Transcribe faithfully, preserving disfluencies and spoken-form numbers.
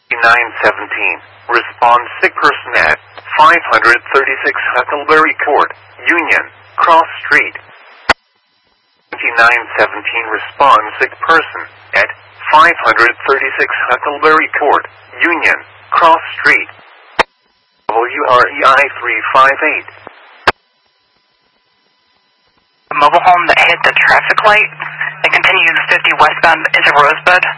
nine seventeen. Respond sick person at five thirty-six Huckleberry Court, Union, Cross Street. nine seventeen. Respond sick person at five thirty-six Huckleberry Court, Union, Cross Street. W R E I three five eight. The mobile home that hit the traffic light and continued fifty westbound into Rosebud.